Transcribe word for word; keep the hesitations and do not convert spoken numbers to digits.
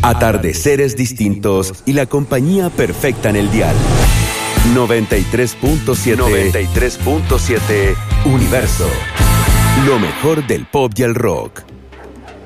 Atardeceres distintos y la compañía perfecta en el dial. noventa y tres punto siete noventa y tres punto siete Universo. Lo mejor del pop y el rock.